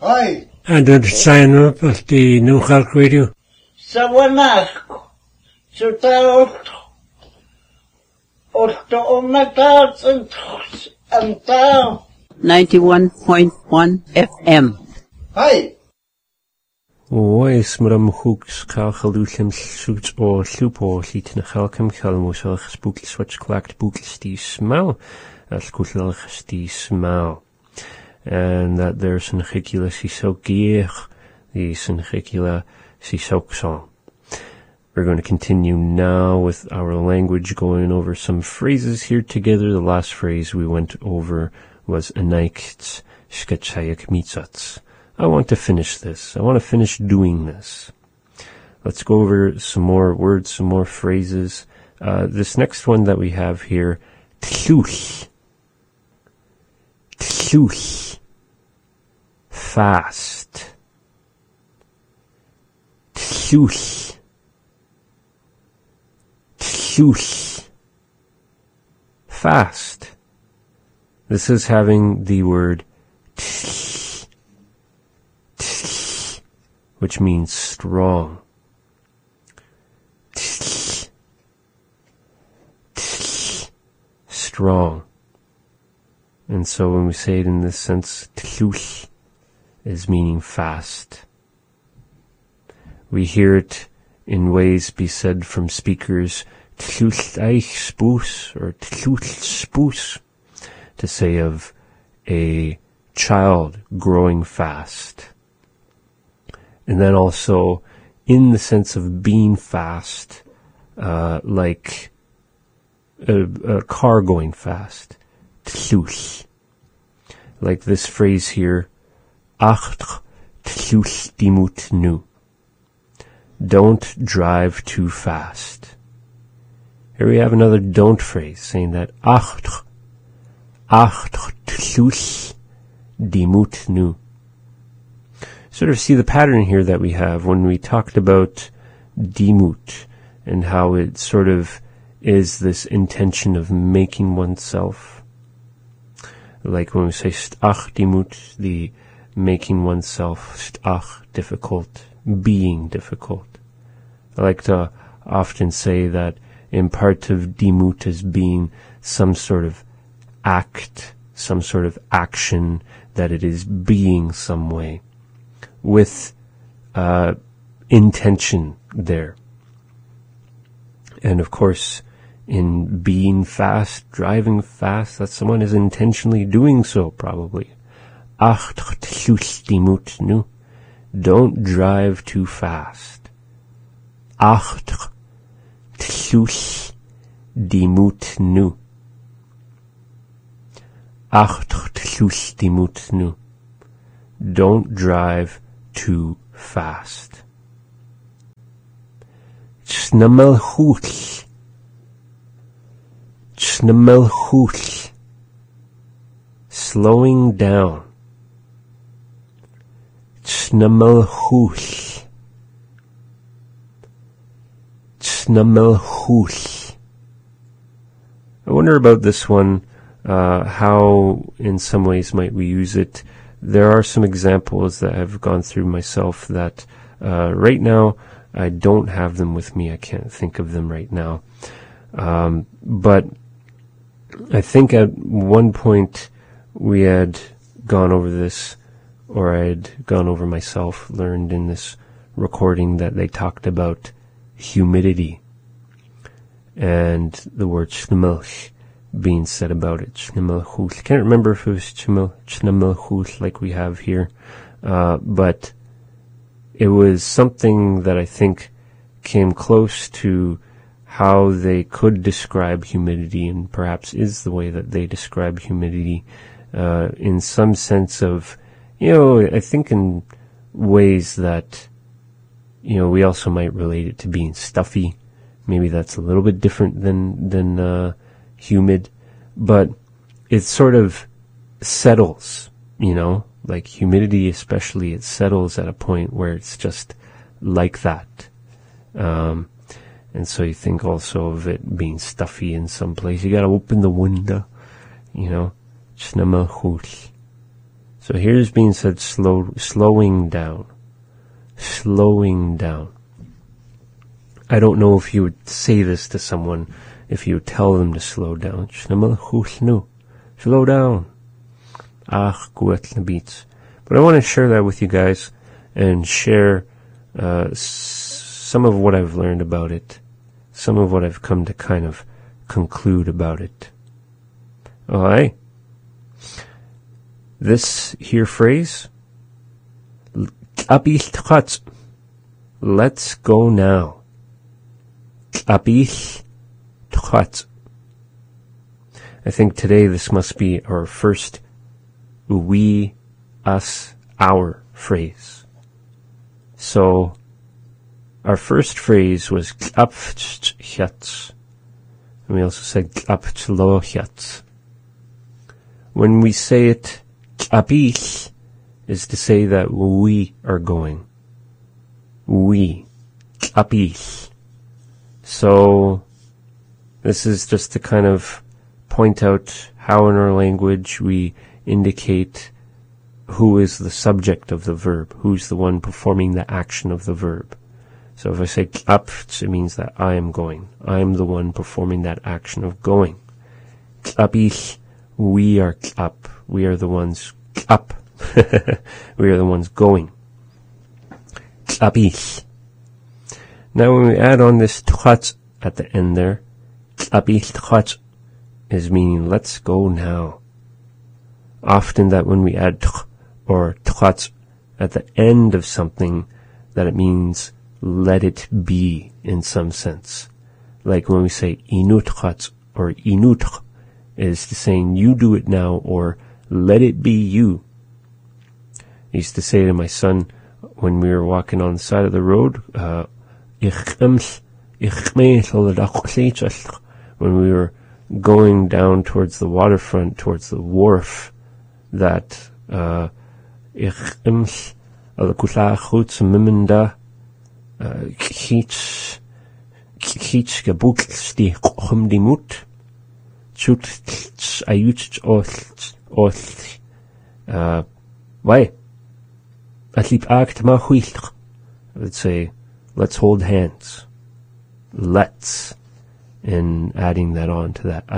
Hi. And the sign up of the New Halk Radio. Sawanako. Sutauto. Otto Omatas and Tao. 91.1 FM. Hi. Oes mram hooks cal chaluchem suits or loop or heat in a halcum calmus spooky switch clacked books the smell as kutlach the smell. And that there's an hicula si so gear the synhicula si song. We're going to continue now with our language, going over some phrases here together. The last phrase we went over was anaikts shkachayak mitsats. I want to finish this. I want to finish doing this. Let's go over some more words, some more phrases. This next one that we have here, tluch. Tluch. Fast. Tluch. Tluch. Fast. This is having the word tch, tch, which means strong. Tch, tch, strong. And so when we say it in this sense, tluch is meaning fast. We hear it in ways be said from speakers, tluch eich spoos or tluch spoos, to say of a child growing fast. And then also in the sense of being fast, like a car going fast. Tluch. Like this phrase here, acht tluch dimut nu. Don't drive too fast. Here we have another don't phrase saying that acht tluch dimut nu. Sort of see the pattern here that we have when we talked about dimut and how it sort of is this intention of making oneself. Like when we say stach dimut, the making oneself, stach, difficult, being difficult. I like to often say that in part of dimut as being some sort of act, some sort of action, that it is being some way, with intention there. And of course, in being fast, driving fast, that someone is intentionally doing so, probably. Acht tluch dimut nu. Don't drive too fast. Acht tluch dimut nu. Acht tluch dimut nu. Don't drive too fast. Tsnamelchuch. Tsnamelchuch. Slowing down. Tsnamelchuch. Tsnamelchuch. I wonder about this one, how in some ways might we use it. There are some examples that I've gone through myself that right now I don't have them with me. I can't think of them right now. But I think at one point we had gone over this, or I had gone over myself, learned in this recording that they talked about humidity and the word shnemelch being said about it. Shnemelchuch. I can't remember if it was shnemelchuch like we have here, but it was something that I think came close to how they could describe humidity, and perhaps is the way that they describe humidity, in some sense of, I think in ways that, we also might relate it to being stuffy. Maybe that's a little bit different than humid, but it sort of settles, like humidity especially, it settles at a point where it's just like that. And so you think also of it being stuffy in some place. You gotta open the window, So So here's being said slowing down. Slowing down. I don't know if you would say this to someone, if you would tell them to slow down. Slow down. But I want to share that with you guys and share some of what I've learned about it, some of what I've come to kind of conclude about it. Alright? This here phrase, let's go now. I think today this must be our first we, us, our phrase. So, our first phrase was and we also said when we say it, is to say that we are going. We. So, this is just to kind of point out how in our language we indicate who is the subject of the verb, who's the one performing the action of the verb. So if I say it means that I am going. I am the one performing that action of going. We are up. We are the ones up. We are the ones going. Now when we add on this tchatz at the end there, is meaning let's go now. Often that when we add or tchatz at the end of something, that it means let it be in some sense. Like when we say inu tchatz or inu is to saying you do it now or let it be you. I used to say to my son when we were walking on the side of the road, when we were going down towards the waterfront, towards the wharf, that why? I would say, let's hold hands. Let's. And adding that on to that.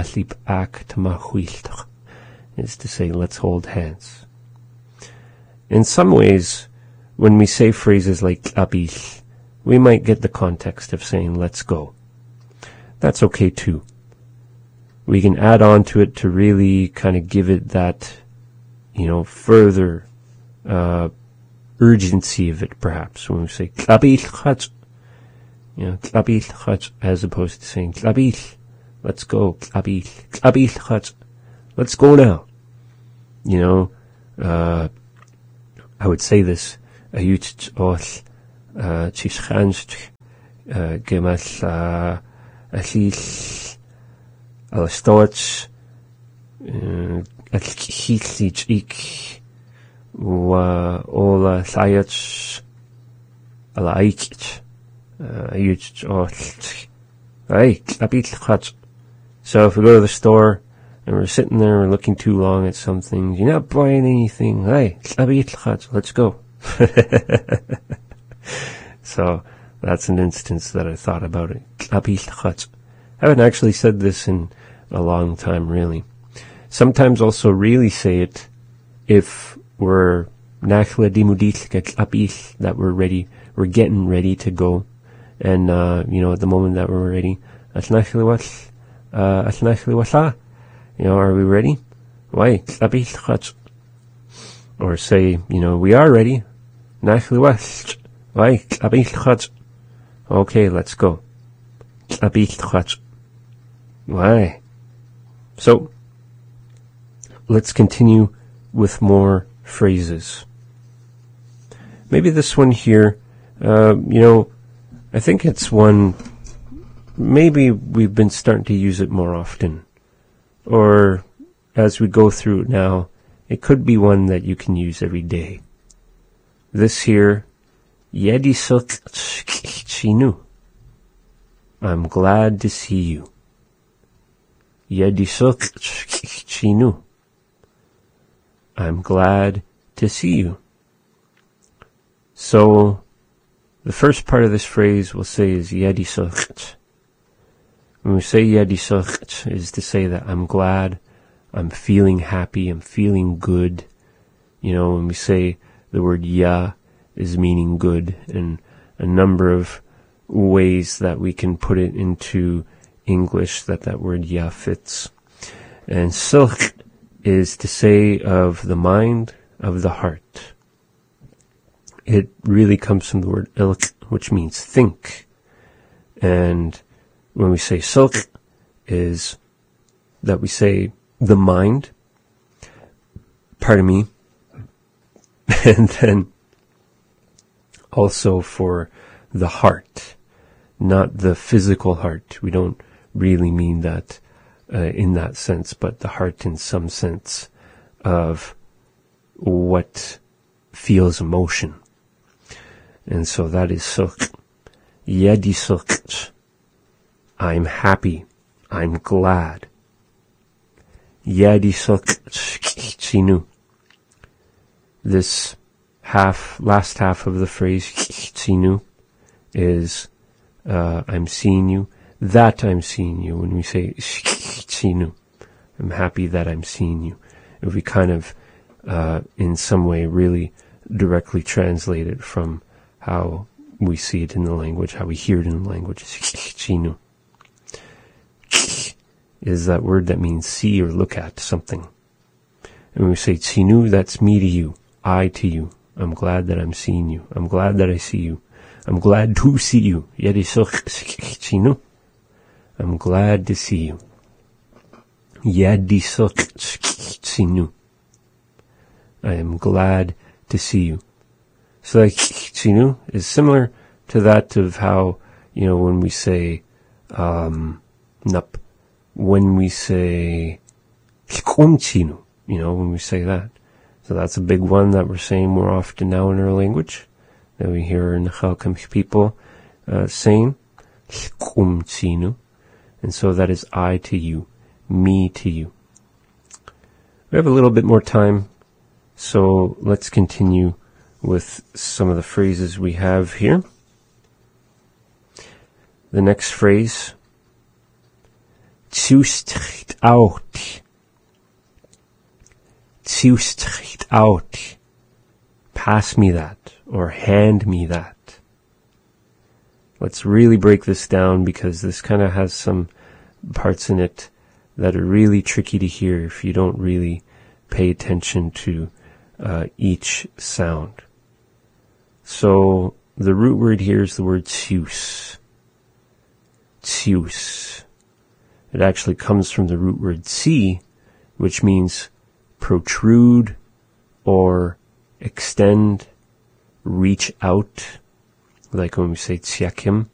Is to say, let's hold hands. In some ways, when we say phrases like abich, we might get the context of saying, let's go. That's okay too. We can add on to it to really kind of give it that, further urgency of it, perhaps, when we say abich, as opposed to saying abich, let's go, abich, let's go now. I would say this, gemal Alastoch Alkichlich ik Ola Sayach Alaikich So if we go to the store and we're sitting there, we're looking too long at something, you're not buying anything, let's go. So that's an instance that I thought about it. I haven't actually said this in a long time, really. Sometimes also really say it if we're that we're ready, we're getting ready to go. And, at the moment that we're ready, are we ready? Why? Or say, we are ready. Okay, let's go. Why? So, let's continue with more phrases. Maybe this one here, I think it's one, maybe we've been starting to use it more often. Or, as we go through it now, it could be one that you can use every day. This here, Yedisuk Chinu. I'm glad to see you. Yedisuk Chinu. I'm glad to see you. So, the first part of this phrase we'll say is yadisocht. When we say yadisocht, is to say that I'm glad, I'm feeling happy, I'm feeling good. You know, when we say the word ya is meaning good, and a number of ways that we can put it into English that word ya fits. And silch is to say of the mind, of the heart. It really comes from the word ilk, which means think. And when we say silk, is that we say the mind, pardon me, and then also for the heart, not the physical heart. We don't really mean that in that sense, but the heart in some sense of what feels emotion. And so that is silk. Yedi silk. I'm happy. I'm glad. Yedi silk tsinu. This last half of the phrase tsinu is I'm seeing you. That I'm seeing you. When we say tsinu, I'm happy that I'm seeing you. If we kind of in some way really directly translate it from how we see it in the language, how we hear it in the language, tsinu is that word that means see or look at something. And when we say tsinu, that's me to you, I to you. I'm glad that I'm seeing you. I'm glad that I see you. I'm glad to see you. Tsinu. I'm glad to see you. Tsinu. I am glad to see you. So like tsinu is similar to that of how, you know, when we say nup, when we say tsinu, you know, when we say that. So that's a big one that we're saying more often now in our language, that we hear in the Chalkam people saying tsinu. And so that is I to you, me to you. We have a little bit more time, so let's continue with some of the phrases we have here. The next phrase, zustricht out. Zustricht out. Pass me that, or hand me that. Let's really break this down because this kind of has some parts in it that are really tricky to hear if you don't really pay attention to each sound. So the root word here is the word tzus. Tzus. It actually comes from the root word tsi, which means protrude or extend, reach out. Like when we say tsiakim,